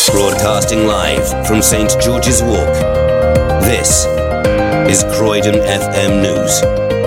Broadcasting live from St George's Walk, this is Croydon FM News.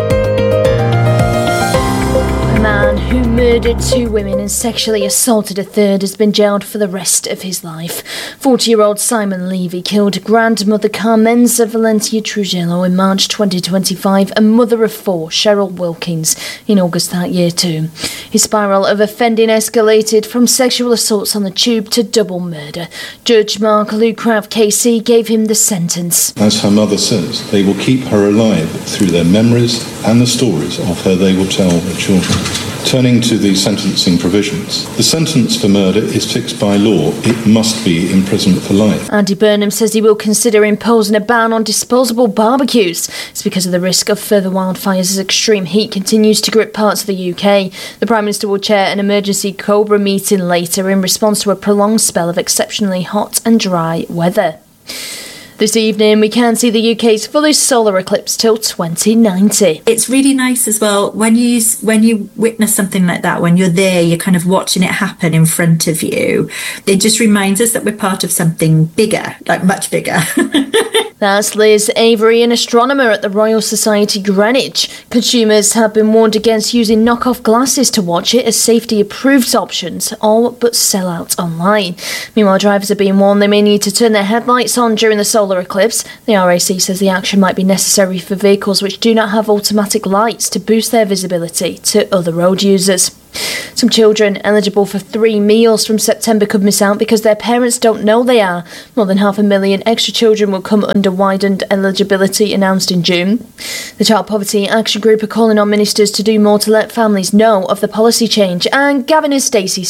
A man who murdered 2 women and sexually assaulted a third has been jailed for the rest of his life. 40-year-old Simon Levy killed grandmother Carmenza Valencia Trujillo in March 2025 and mother of 4, Cheryl Wilkins, in August that year too. His spiral of offending escalated from sexual assaults on the tube to double murder. Judge Mark Lucraft KC gave him the sentence. As her mother says, they will keep her alive through their memories and the stories of her they will tell their children. Turning to the sentencing provisions, the sentence for murder is fixed by law. It must be imprisonment for life. Andy Burnham says he will consider imposing a ban on disposable barbecues. It's because of the risk of further wildfires as extreme heat continues to grip parts of the UK. The Prime Minister will chair an emergency COBRA meeting later in response to a prolonged spell of exceptionally hot and dry weather. This evening, we can see the UK's fullest solar eclipse till 2090. It's really nice as well when you witness something like that, when you're there, you're kind of watching it happen in front of you. It just reminds us that we're part of something bigger, like much bigger. That's Liz Avery, an astronomer at the Royal Society Greenwich. Consumers have been warned against using knockoff glasses to watch it as safety-approved options all but sell out online. Meanwhile, drivers are being warned they may need to turn their headlights on during the solar eclipse. The RAC says the action might be necessary for vehicles which do not have automatic lights to boost their visibility to other road users. Some children eligible for 3 meals from September could miss out because their parents don't know they are. More than 500,000 extra children will come under widened eligibility announced in June. The Child Poverty Action Group are calling on ministers to do more to let families know of the policy change. And Gavin and Stacey